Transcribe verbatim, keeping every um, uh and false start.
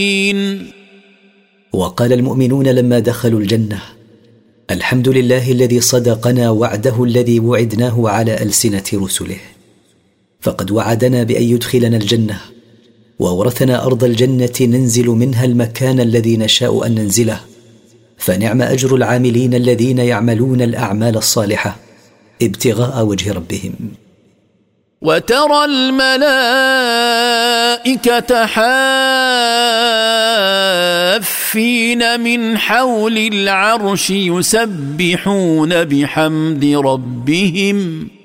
وقال المؤمنون لما دخلوا الجنة: الحمد لله الذي صدقنا وعده الذي وعدناه على ألسنة رسله، فقد وعدنا بأن يدخلنا الجنة وأورثنا أرض الجنة ننزل منها المكان الذي نشاء أن ننزله، فنعم أجر العاملين الذين يعملون الأعمال الصالحة ابتغاء وجه ربهم. وترى الملائكة حافين من حول العرش يسبحون بحمد ربهم